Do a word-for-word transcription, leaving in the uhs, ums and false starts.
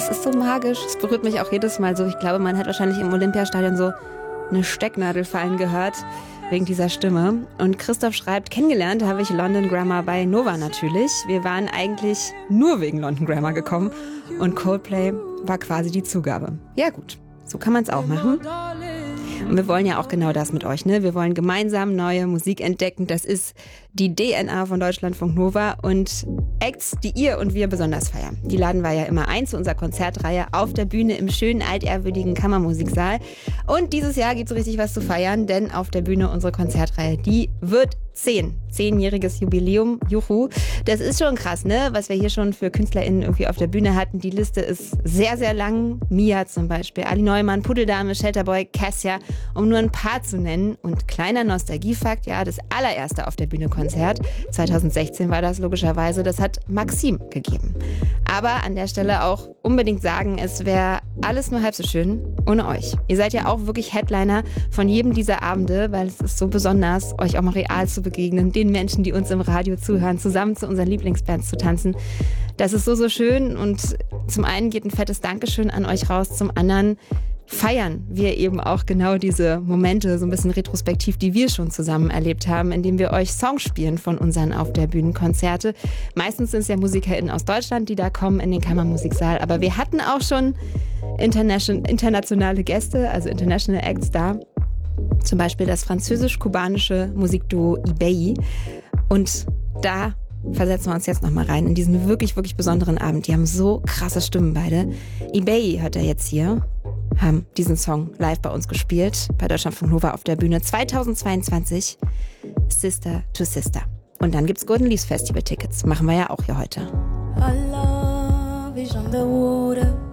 das ist so magisch. Es berührt mich auch jedes Mal so. Ich glaube, man hat wahrscheinlich im Olympiastadion so eine Stecknadel fallen gehört, wegen dieser Stimme. Und Christoph schreibt, kennengelernt habe ich London Grammar bei Nova natürlich. Wir waren eigentlich nur wegen London Grammar gekommen und Coldplay war quasi die Zugabe. Ja gut, so kann man es auch machen. Und wir wollen ja auch genau das mit euch, ne? Wir wollen gemeinsam neue Musik entdecken. Das ist die D N A von Deutschlandfunk Nova und Acts, die ihr und wir besonders feiern. Die laden wir ja immer ein zu unserer Konzertreihe auf der Bühne im schönen, altehrwürdigen Kammermusiksaal. Und dieses Jahr gibt es richtig was zu feiern, denn auf der Bühne unsere Konzertreihe, die wird zehn. Zehnjähriges Jubiläum, juhu. Das ist schon krass, ne? Was wir hier schon für KünstlerInnen irgendwie auf der Bühne hatten. Die Liste ist sehr, sehr lang. Mia zum Beispiel, Ali Neumann, Puddeldame, Shelterboy, Cassia, um nur ein paar zu nennen. Und kleiner Nostalgiefakt, ja, das allererste auf der Bühne Konzert, zwanzig sechzehn war das logischerweise, das hat Maxim gegeben. Aber an der Stelle auch unbedingt sagen, es wäre alles nur halb so schön ohne euch. Ihr seid ja auch wirklich Headliner von jedem dieser Abende, weil es ist so besonders, euch auch mal real zu begegnen, den Menschen, die uns im Radio zuhören, zusammen zu unseren Lieblingsbands zu tanzen. Das ist so, so schön und zum einen geht ein fettes Dankeschön an euch raus, zum anderen feiern wir eben auch genau diese Momente, so ein bisschen retrospektiv, die wir schon zusammen erlebt haben, indem wir euch Songs spielen von unseren Auf der Bühnen Konzerte. Meistens sind es ja MusikerInnen aus Deutschland, die da kommen in den Kammermusiksaal, aber wir hatten auch schon internation- internationale Gäste, also International Acts da. Zum Beispiel das französisch-kubanische Musikduo Ibei. Und da versetzen wir uns jetzt nochmal rein in diesen wirklich, wirklich besonderen Abend. Die haben so krasse Stimmen beide. Ibei hört er jetzt hier, haben diesen Song live bei uns gespielt, bei Deutschlandfunk Nova auf der Bühne zweitausendzweiundzwanzig, Sister to Sister. Und dann gibt's Golden Leaves Festival Tickets. Machen wir ja auch hier heute. Our love is on the water.